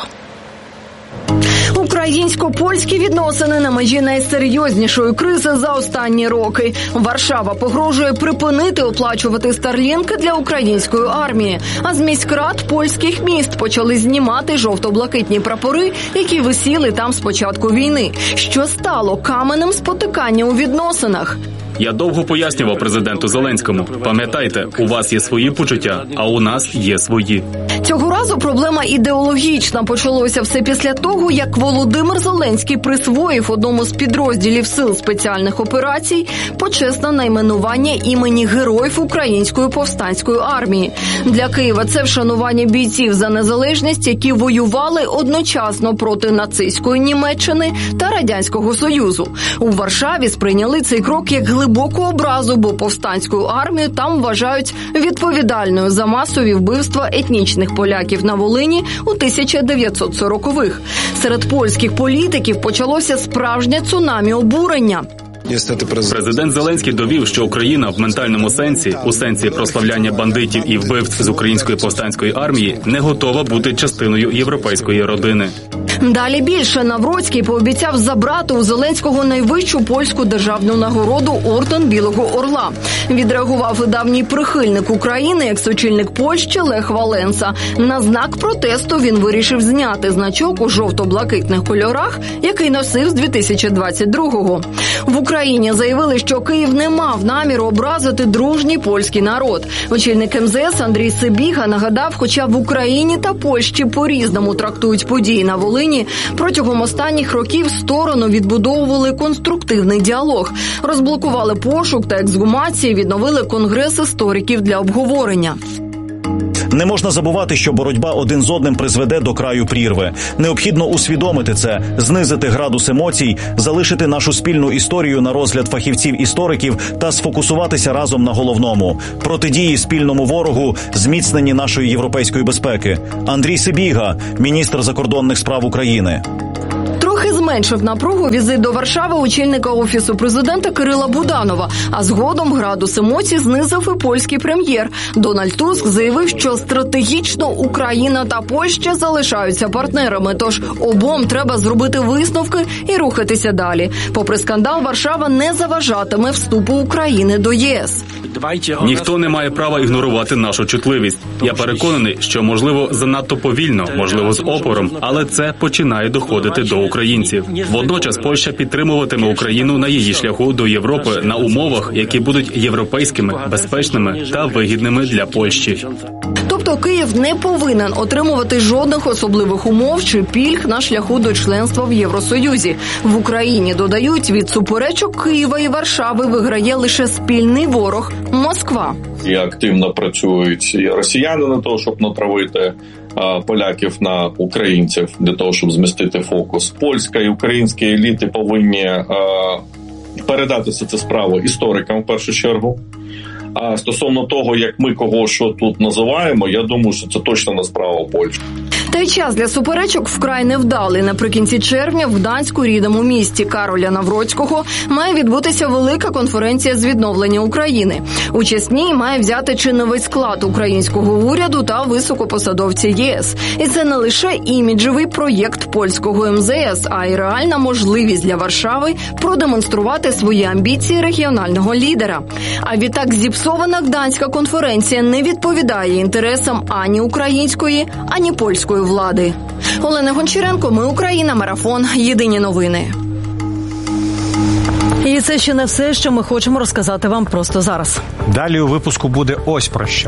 Українсько-польські відносини на межі найсерйознішої кризи за останні роки. Варшава погрожує припинити оплачувати старлінки для української армії. А з міськрад польських міст почали знімати жовто-блакитні прапори, які висіли там з початку війни. Що стало каменем спотикання у відносинах? Я довго пояснював президенту Зеленському. Пам'ятайте, у вас є свої почуття, а у нас є свої. Цього разу проблема ідеологічна. Почалося все після того, як Володимир Володимир Зеленський присвоїв одному з підрозділів Сил спеціальних операцій почесне найменування імені Героїв Української повстанської армії. Для Києва це вшанування бійців за незалежність, які воювали одночасно проти нацистської Німеччини та Радянського Союзу. У Варшаві сприйняли цей крок як глибоку образу, бо повстанську армію там вважають відповідальною за масові вбивства етнічних поляків на Волині у тисяча дев'ятсот сорокових. Серед польських політиків почалося справжнє цунамі обурення. Президент Зеленський довів, що Україна в ментальному сенсі, у сенсі прославляння бандитів і вбивств з української повстанської армії, не готова бути частиною європейської родини. Далі більше. Навроцький пообіцяв забрати у Зеленського найвищу польську державну нагороду орден Білого Орла. Відреагував і давній прихильник України, екс-очільник Польщі Лех Валенса. На знак протесту він вирішив зняти значок у жовто-блакитних кольорах, який носив з дві тисячі двадцять другого. В Україні заявили, що Київ не мав наміру образити дружній польський народ. Очільник ем зе ес Андрій Сибіга нагадав, хоча в Україні та Польщі по-різному трактують події на Волині, протягом останніх років сторони відбудовували конструктивний діалог, розблокували пошук та ексгумації, відновили конгрес істориків для обговорення. Не можна забувати, що боротьба один з одним призведе до краю прірви. Необхідно усвідомити це, знизити градус емоцій, залишити нашу спільну історію на розгляд фахівців-істориків та сфокусуватися разом на головному – протидії спільному ворогу, зміцненні нашої європейської безпеки. Андрій Сибіга, міністр закордонних справ України. Трохи зменшив напругу візит до Варшави очільника Офісу президента Кирила Буданова, а згодом градус емоцій знизив і польський прем'єр. Дональд Туск заявив, що стратегічно Україна та Польща залишаються партнерами, тож обом треба зробити висновки і рухатися далі. Попри скандал, Варшава не заважатиме вступу України до ЄС. Ніхто не має права ігнорувати нашу чутливість. Я переконаний, що, можливо, занадто повільно, можливо, з опором, але це починає доходити до українців. Водночас Польща підтримуватиме Україну на її шляху до Європи на умовах, які будуть європейськими, безпечними та вигідними для Польщі. Тобто Київ не повинен отримувати жодних особливих умов чи пільг на шляху до членства в Євросоюзі. В Україні, додають, від суперечок Києва і Варшави виграє лише спільний ворог – Москва. І активно працюють і росіяни на того, щоб натравити а, поляків на українців, для того, щоб змістити фокус. Польська і українські еліти повинні а, передати все це справу історикам в першу чергу. А стосовно того, як ми кого що тут називаємо, я думаю, що це точно не справа Польщі. Та й час для суперечок вкрай невдалий. Наприкінці червня в Гданську, рідному місті Кароля Навроцького, має відбутися велика конференція з відновлення України. Участь в ній має взяти чи не весь склад українського уряду та високопосадовці ЄС. І це не лише іміджевий проєкт польського ем зе ес, а й реальна можливість для Варшави продемонструвати свої амбіції регіонального лідера. А відтак зіпсована Гданська конференція не відповідає інтересам ані української, ані польської влади. Олена Гончаренко, Ми Україна, Марафон, Єдині новини. І це ще не все, що ми хочемо розказати вам просто зараз. Далі у випуску буде ось про що.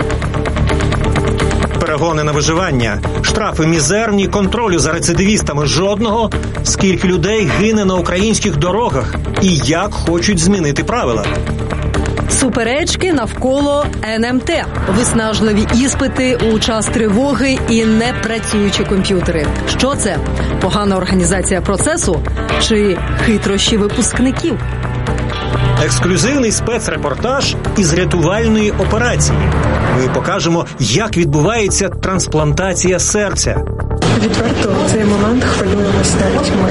Перегони на виживання, штрафи мізерні, контролю за рецидивістами жодного, скільки людей гине на українських дорогах і як хочуть змінити правила. Суперечки навколо ен ем те, виснажливі іспити у час тривоги і непрацюючі комп'ютери. Що це? Погана організація процесу чи хитрощі випускників? Ексклюзивний спецрепортаж із рятувальної операції. Ми покажемо, як відбувається трансплантація серця. Відверто в цей момент хвилюємося навіть ми.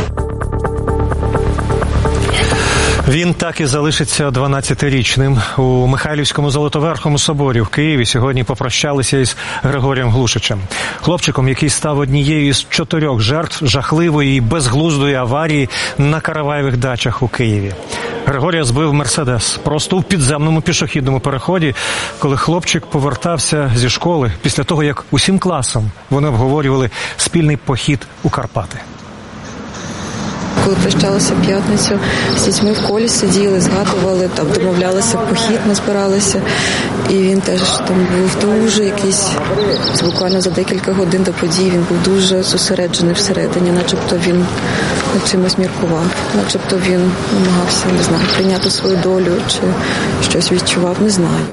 Він так і залишиться дванадцятирічним. У Михайлівському Золотоверхому соборі в Києві сьогодні попрощалися із Григорієм Глушичем. Хлопчиком, який став однією із чотирьох жертв жахливої і безглуздої аварії на Караваєвих дачах у Києві. Григорія збив «Мерседес» просто в підземному пішохідному переході, коли хлопчик повертався зі школи після того, як усім класом вони обговорювали спільний похід у Карпати. Коли прощалася п'ятницю, з дітьми в колі сиділи, згадували, там домовлялися в похід, назбиралися. І він теж там був дуже якийсь, буквально за декілька годин до подій, він був дуже зосереджений всередині, начебто він над чимось міркував, начебто він намагався, не знаю, прийняти свою долю чи щось відчував, не знаю.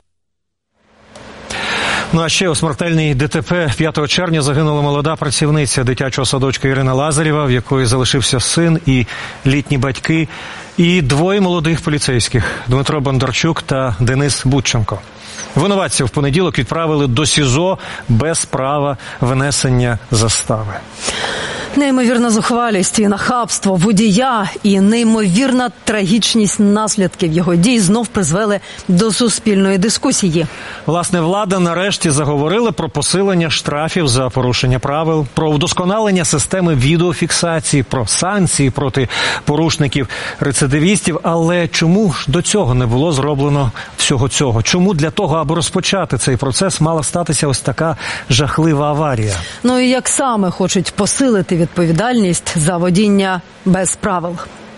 Ну а ще у смертельній ДТП п'ятого червня загинула молода працівниця дитячого садочка Ірина Лазарєва, в якої залишився син і літні батьки, і двоє молодих поліцейських – Дмитро Бондарчук та Денис Будченко. Винуватців в понеділок відправили до СІЗО без права внесення застави. Неймовірна зухвалість і нахабство водія і неймовірна трагічність наслідків його дій знов призвели до суспільної дискусії. Власне, влада нарешті заговорила про посилення штрафів за порушення правил, про вдосконалення системи відеофіксації, про санкції проти порушників-рецидивістів. Але чому ж до цього не було зроблено всього цього? Чому для того, аби розпочати цей процес, мала статися ось така жахлива аварія? Ну і як саме хочуть посилити відповідальність за водіння без правил?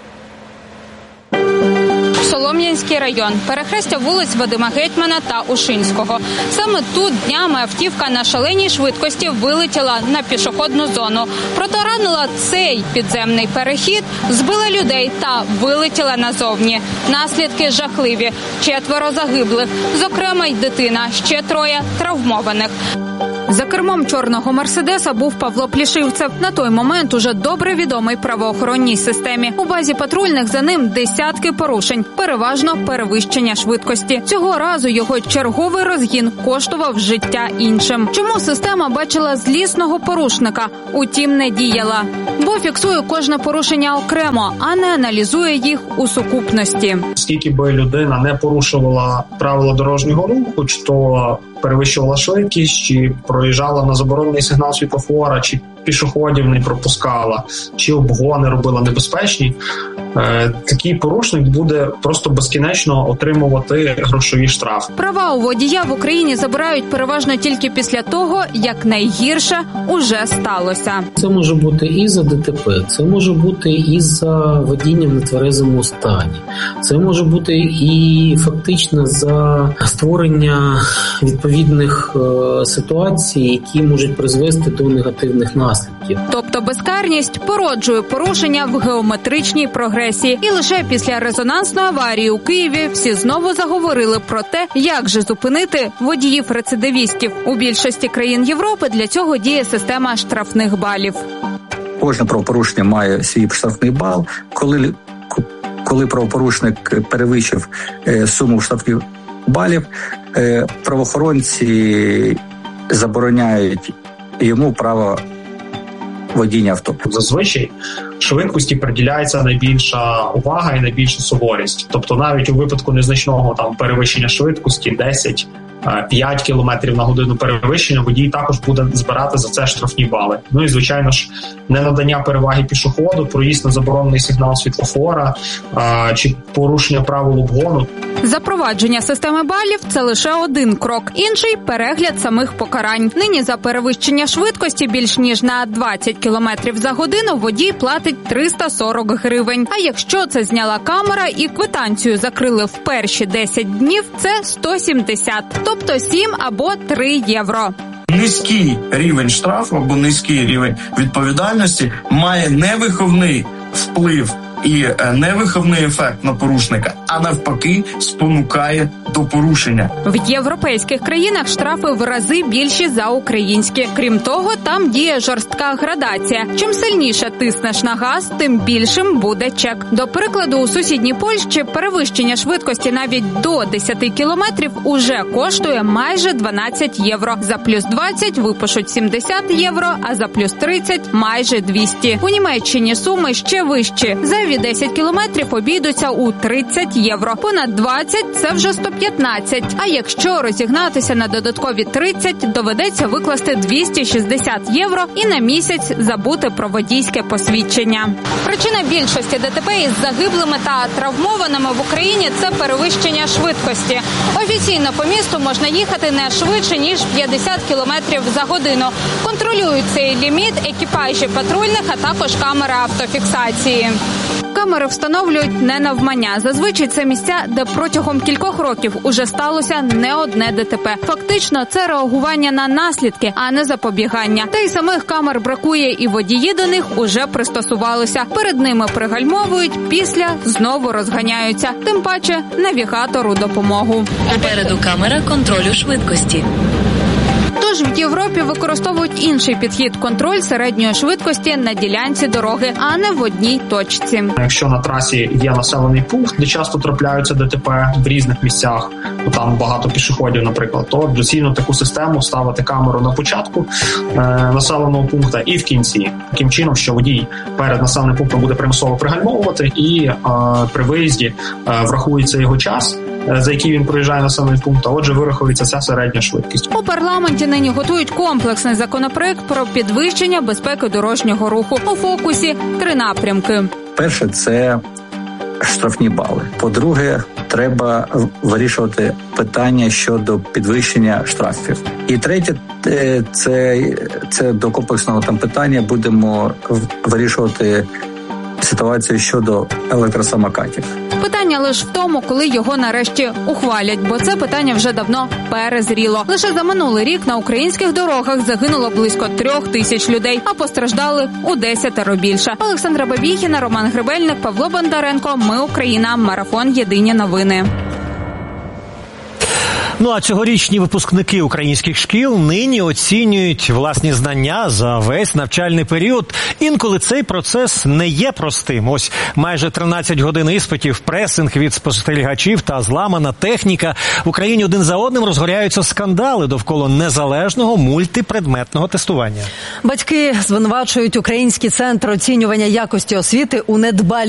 Солом'янський район. Перехрестя вулиць Вадима Гетьмана та Ушинського. Саме тут днями автівка на шаленій швидкості вилетіла на пішохідну зону. Протаранила цей підземний перехід, збила людей та вилетіла назовні. Наслідки жахливі. Четверо загиблих, зокрема й дитина, ще троє травмованих. За кермом чорного «Мерседеса» був Павло Плішивцев. На той момент уже добре відомий правоохоронній системі. У базі патрульних за ним десятки порушень, переважно перевищення швидкості. Цього разу його черговий розгін коштував життя іншим. Чому система бачила злісного порушника, утім не діяла? Бо фіксує кожне порушення окремо, а не аналізує їх у сукупності. Скільки би людина не порушувала правила дорожнього руху, чи то перевищувала швидкість, чи проїжджала на заборонений сигнал світлофора, чи пішоходів не пропускала, чи обгони робила небезпечні, такий порушник буде просто безкінечно отримувати грошові штрафи. Права у водія в Україні забирають переважно тільки після того, як найгірше уже сталося. Це може бути і за ДТП, це може бути і за водіння в нетверезому стані, це може бути і фактично за створення відповідних е, ситуацій, які можуть призвести до негативних наслідків. Тобто безкарність породжує порушення в геометричній прогресії. І лише після резонансної аварії у Києві всі знову заговорили про те, як же зупинити водіїв-рецидивістів. У більшості країн Європи для цього діє система штрафних балів. Кожне правопорушення має свій штрафний бал. Коли, коли правопорушник перевищив суму штрафних балів, правоохоронці забороняють йому право водіння авто. Зазвичай швидкості приділяється найбільша увага і найбільша суворість. Тобто навіть у випадку незначного там перевищення швидкості десять п'ять кілометрів на годину перевищення, водій також буде збирати за це штрафні бали. Ну і, звичайно ж, ненадання переваги пішоходу, проїзд на заборонений сигнал світлофора чи порушення правил обгону. Запровадження системи балів – це лише один крок. Інший – перегляд самих покарань. Нині за перевищення швидкості більш ніж на двадцять кілометрів за годину водій платить триста сорок гривень. А якщо це зняла камера і квитанцію закрили в перші десять днів – це сто сімдесят. Тобто сім або три євро. Низький рівень штрафу або низький рівень відповідальності має не виховний вплив і невиховний ефект на порушника, а навпаки спонукає до порушення. В європейських країнах штрафи в рази більші за українські. Крім того, там діє жорстка градація. Чим сильніше тиснеш на газ, тим більшим буде чек. До прикладу, у сусідній Польщі перевищення швидкості навіть до десять кілометрів уже коштує майже дванадцять євро. За плюс двадцять випишуть сімдесят євро, а за плюс тридцять – майже двісті. У Німеччині суми ще вищі. За десять кілометрів обійдуться у тридцять євро. Понад двадцять – це вже сто п'ятнадцять. А якщо розігнатися на додаткові тридцять, доведеться викласти двісті шістдесят євро і на місяць забути про водійське посвідчення. Причина більшості ДТП із загиблими та травмованими в Україні – це перевищення швидкості. Офіційно по місту можна їхати не швидше, ніж п'ятдесят кілометрів за годину. Контролюють цей ліміт екіпажі патрульних, а також камери автофіксації. Камери встановлюють не навмання. Зазвичай це місця, де протягом кількох років уже сталося не одне ДТП. Фактично, це реагування на наслідки, а не запобігання. Та й самих камер бракує, і водії до них уже пристосувалися. Перед ними пригальмовують, після знову розганяються. Тим паче навігатору допомогу. Попереду камера контролю швидкості. Тож в Європі використовують інший підхід – контроль середньої швидкості на ділянці дороги, а не в одній точці. Якщо на трасі є населений пункт, де часто трапляються ДТП в різних місцях, там багато пішоходів, наприклад, то доцільно таку систему ставити камеру на початку е, населеного пункту і в кінці. Таким чином, що водій перед населеним пунктом буде примусово пригальмовувати і е, при виїзді е, врахується його час, за який він проїжджає населений пункт, а отже вирахується ця середня швидкість. У парламенті нині готують комплексний законопроект про підвищення безпеки дорожнього руху. У фокусі три напрямки. Перше – це штрафні бали. По-друге, треба вирішувати питання щодо підвищення штрафів. І третє – це, це до комплексного там питання будемо вирішувати ситуацію щодо електросамокатів. Питання лише в тому, коли його нарешті ухвалять, бо це питання вже давно перезріло. Лише за минулий рік на українських дорогах загинуло близько трьох тисяч людей, а постраждали у десятеро більше. Олександра Бабіхіна, Роман Гребельник, Павло Бондаренко. Ми Україна. Марафон. Єдині новини. Ну а цьогорічні випускники українських шкіл нині оцінюють власні знання за весь навчальний період. Інколи цей процес не є простим. Ось майже тринадцять годин іспитів, пресинг від спостерігачів та зламана техніка. В Україні один за одним розгоряються скандали довкола незалежного мультипредметного тестування. Батьки звинувачують Український центр оцінювання якості освіти у недбалій